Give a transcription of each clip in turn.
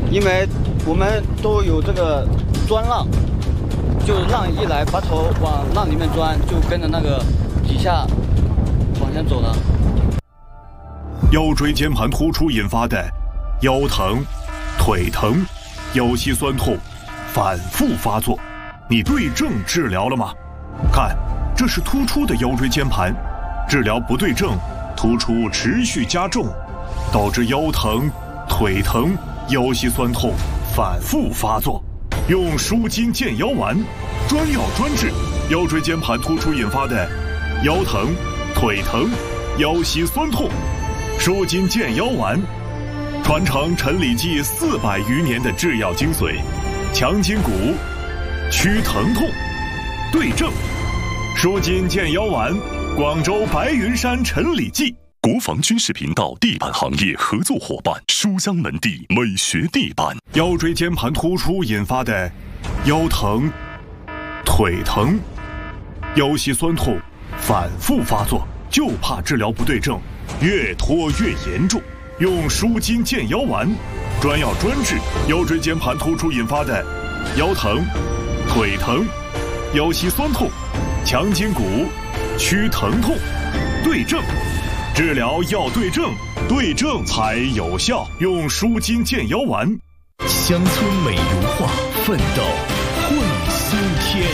因为我们都有这个钻浪，就是浪一来，把头往浪里面钻，就跟着那个底下往前走了。 腰椎间盘突出引发的腰疼、腿疼、腰膝酸痛反复发作，你对症治疗了吗？看，这是突出的腰椎间盘，治疗不对症，突出持续加重，导致腰疼、腿疼、腰膝酸痛反复发作。用舒筋健腰丸，专药专治腰椎间盘突出引发的腰疼、腿疼、腰膝酸痛。舒筋健腰丸，传承陈李济400余年的制药精髓，强筋骨，祛疼痛，对症。舒筋健腰丸，广州白云山陈李济。 国防军事频道地板行业合作伙伴书香门第美学地板。 腰椎间盘突出引发的腰疼、腿疼、腰膝酸痛反复发作，就怕治疗不对症，越拖越严重。用舒筋健腰丸，专药专治腰椎间盘突出引发的腰疼、腿疼、腰膝酸痛，强筋骨，祛疼痛，对症。治疗要对症，对症才有效。用舒筋健腰丸。 乡村美如画，奋斗会新天。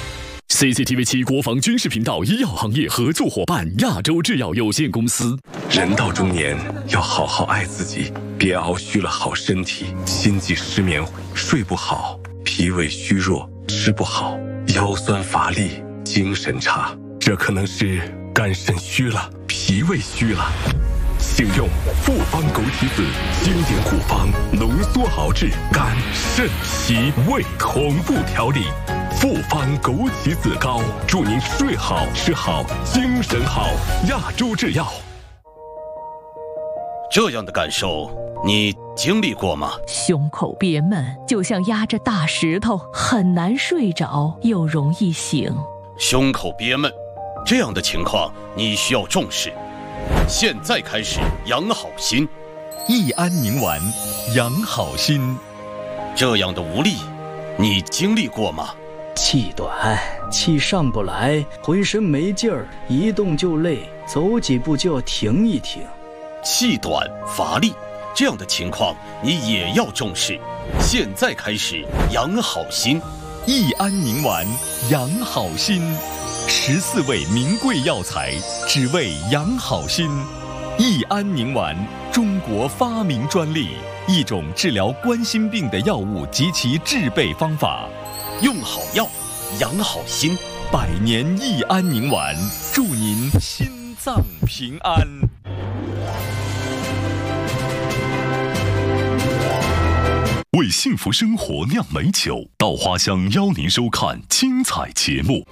CCTV 7国防军事频道医药行业合作伙伴亚洲制药有限公司。 人到中年，要好好爱自己，别熬虚了好身体，心悸失眠，睡不好，脾胃虚弱，吃不好，腰酸乏力，精神差，这可能是肝肾虚了，脾胃虚了。请用复方枸杞子经典古方浓缩熬制肝肾脾胃同步调理。复方枸杞子膏，祝您睡好吃好精神好。亚洲制药。 这样的感受你经历过吗？ 胸口憋闷，就像压着大石头，很难睡着，又容易醒。 胸口憋闷，这样的情况你需要重视。现在开始养好心， 益安宁丸养好心。 这样的无力你经历过吗？ 气短，气上不来，浑身没劲儿，一动就累，走几步就要停一停。 气短乏力，这样的情况你也要重视。现在开始养好心， 益安宁丸养好心，14味名贵药材，只为养好心。益安宁丸，中国发明专利，一种治疗冠心病的药物及其制备方法。 用好药，养好心。 100年益安宁丸，祝您心脏平安。 为幸福生活酿美酒，稻花香邀您收看精彩节目。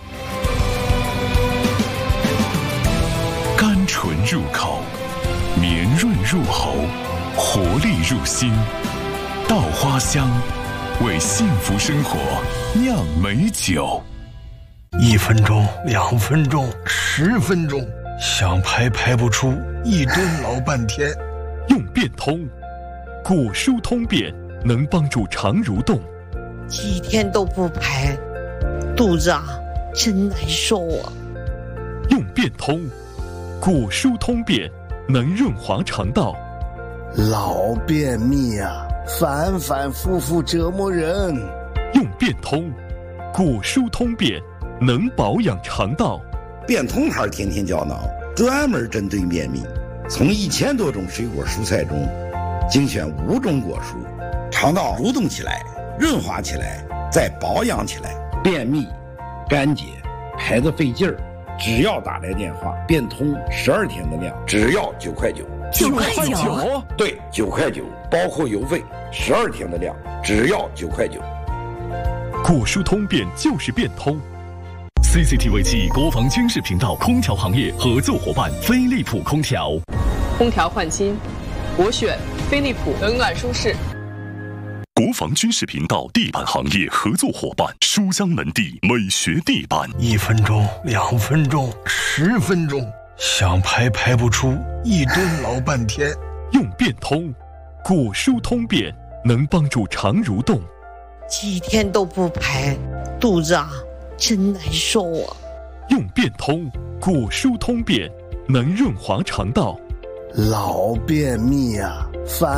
甘醇入口，绵润入喉，活力入心。稻花香，为幸福生活酿美酒。 1分钟、2分钟、10分钟，想排排不出，一蹲老半天。 用变通，果舒通便，能帮助肠蠕动。 几天都不排，肚子真难受啊。 用变通，果舒通便，能润滑肠道。 老便秘啊，反反复复折磨人。 用变通，果舒通便，能保养肠道。 变通牌天天胶囊，专门针对便秘，从1000多种水果蔬菜中精选5种果蔬，肠道蠕动起来，润滑起来，再保养起来。便秘、干结、排得费劲儿，只要打来电话，变通12天的量，只要9块9。 9块9？ 对，9块9，包括邮费，12天的量，只要9块9。 果舒通便就是变通。 CCTV 7国防军事频道空调行业合作伙伴飞利浦空调。 空调换新，我选飞利浦，冷暖舒适。 国防军事频道地板行业合作伙伴书香门第美学地板。 1分钟、2分钟、10分钟，想排排不出，一蹲老半天。 用变通，果舒通便， 能帮助肠蠕动。 几天都不排，肚子啊真难受啊。 用便通，果蔬通便，能润滑肠道。 老便秘啊，烦